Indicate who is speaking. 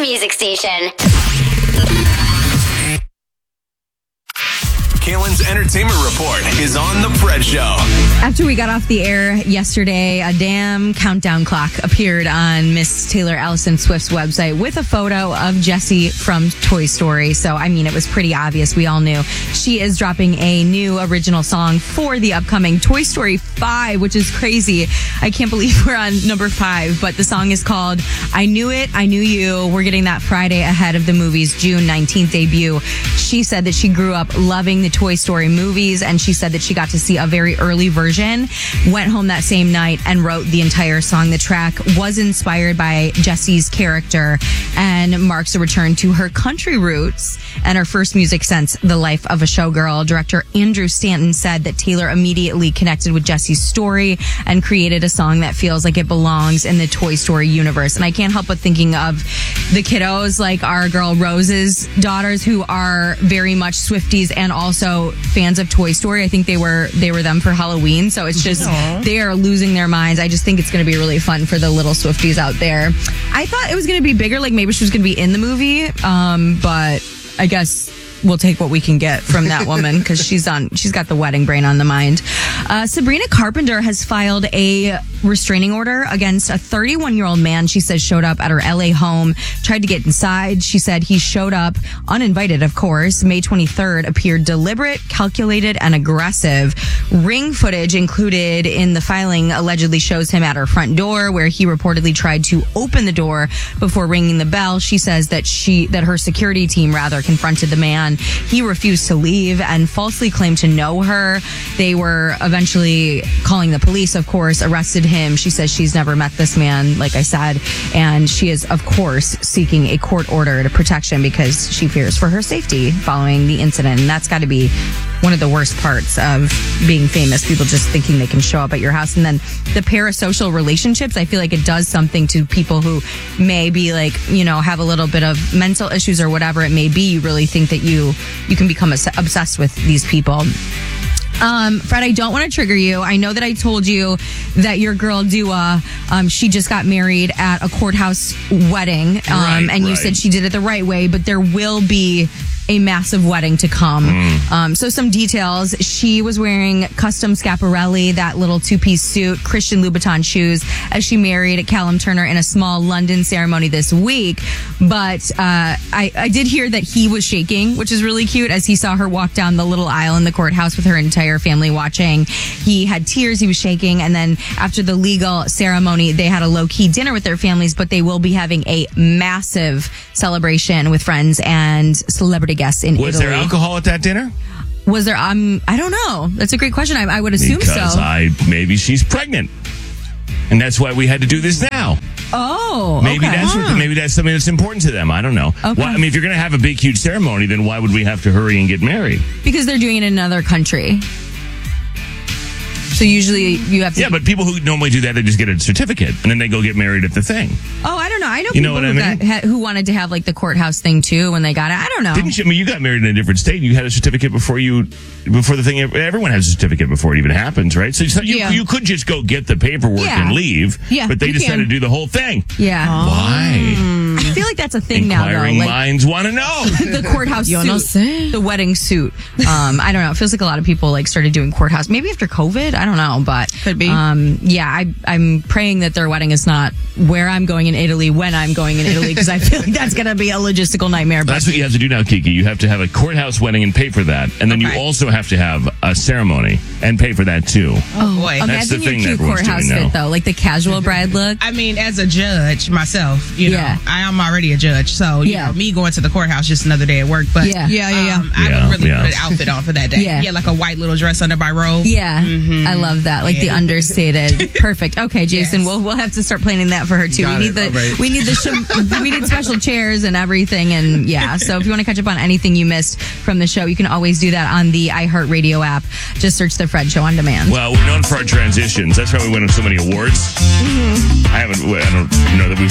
Speaker 1: music station.
Speaker 2: Kalen's Entertainment Report is on The Fred Show.
Speaker 3: After we got off the air yesterday, a damn countdown clock appeared on Miss Taylor Allison Swift's website with a photo of Jessie from Toy Story. So, I mean, it was pretty obvious. We all knew. She is dropping a new original song for the upcoming Toy Story 5, which is crazy. I can't believe we're on number 5, but the song is called I Knew It, I Knew You. We're getting that Friday ahead of the movie's June 19th debut. She said that she grew up loving the Toy Story movies, and she said that she got to see a very early version, went home that same night and wrote the entire song. The track was inspired by Jessie's character and marks a return to her country roots and her first music since The Life of a Showgirl. Director Andrew Stanton said that Taylor immediately connected with Jessie's story and created a song that feels like it belongs in the Toy Story universe. And I can't help but thinking of the kiddos, like our girl Rose's daughters, who are very much Swifties and also fans of Toy Story. I think they were them for Halloween. So it's just, they are losing their minds. I just think it's going to be really fun for the little Swifties out there. I thought it was going to be bigger, like maybe she was going to be in the movie. But I guess we'll take what we can get from that woman because she's got the wedding brain on the mind. Sabrina Carpenter has filed a restraining order against a 31-year-old man she says showed up at her LA home, tried to get inside. She said he showed up uninvited, of course. May 23rd appeared deliberate, calculated, and aggressive. Ring footage included in the filing allegedly shows him at her front door where he reportedly tried to open the door before ringing the bell. She says that her security team confronted the man. He refused to leave and falsely claimed to know her. They were eventually calling the police, of course, arrested him. She says she's never met this man, like I said, and she is, of course, seeking a court order to protection because she fears for her safety following the incident. And that's got to be one of the worst parts of being famous, people just thinking they can show up at your house. And then the parasocial relationships, I feel like it does something to people who may be like, have a little bit of mental issues or whatever it may be. You really think that you can become obsessed with these people. Fred, I don't want to trigger you. I know that I told you that your girl Dua, she just got married at a courthouse wedding, and you said she did it the right way, but there will be a massive wedding to come. So some details. She was wearing custom Schiaparelli, that little two-piece suit, Christian Louboutin shoes, as she married Callum Turner in a small London ceremony this week. But I did hear that he was shaking, which is really cute, as he saw her walk down the little aisle in the courthouse with her entire family watching. He had tears, he was shaking, and then after the legal ceremony, they had a low-key dinner with their families, but they will be having a massive celebration with friends and celebrity guests in Italy.
Speaker 4: Was there alcohol at that dinner?
Speaker 3: Was there? I don't know. That's a great question. I would assume
Speaker 4: because
Speaker 3: so.
Speaker 4: Maybe she's pregnant, and that's why we had to do this now.
Speaker 3: Oh,
Speaker 4: maybe
Speaker 3: okay.
Speaker 4: Maybe that's something that's important to them. I don't know.
Speaker 3: Okay.
Speaker 4: Why, if you're going to have a big, huge ceremony, then why would we have to hurry and get married?
Speaker 3: Because they're doing it in another country. So usually you have to...
Speaker 4: Yeah, but people who normally do that, they just get a certificate, and then they go get married at the thing.
Speaker 3: Oh, I don't know. I know
Speaker 4: you
Speaker 3: people
Speaker 4: know what I mean?
Speaker 3: who wanted to have like the courthouse thing too when they got it. I don't know.
Speaker 4: Didn't you? I mean, you got married in a different state. You had a certificate before the thing. Everyone has a certificate before it even happens, right? So you could just go get the paperwork and leave. Yeah, but they decided to do the whole thing.
Speaker 3: Yeah.
Speaker 4: Why?
Speaker 3: I feel like that's a thing now, though.
Speaker 4: Inquiring minds want to know.
Speaker 3: The courthouse suit, the wedding suit. I don't know. It feels like a lot of people started doing courthouse. Maybe after COVID. I don't know, but
Speaker 5: could be.
Speaker 3: I'm praying that their wedding is not where I'm going in Italy when I'm going in Italy, because I feel like that's going to be a logistical nightmare. But
Speaker 4: that's what you have to do now, Kiki. You have to have a courthouse wedding and pay for that, and then you also have to have a ceremony and pay for that too.
Speaker 5: Oh boy,
Speaker 4: that's the thing
Speaker 3: your cute
Speaker 4: that everyone's
Speaker 3: courthouse
Speaker 4: doing now.
Speaker 3: fit though, like the casual bride look.
Speaker 5: I mean, as a judge myself, you know, I am already a judge, so you know, me going to the courthouse just another day at work. But I would really put an outfit on for that day. Yeah, like a white little dress under my robe.
Speaker 3: Yeah, I love that. Like the understated. Perfect. Okay, Jason, we'll have to start planning that for her too. We need special chairs and everything, and so if you want to catch up on anything you missed from the show, you can always do that on the iHeartRadio app. Just search The Fred Show on demand.
Speaker 4: Well, we're known for our transitions. That's why we win so many awards. I don't know that we've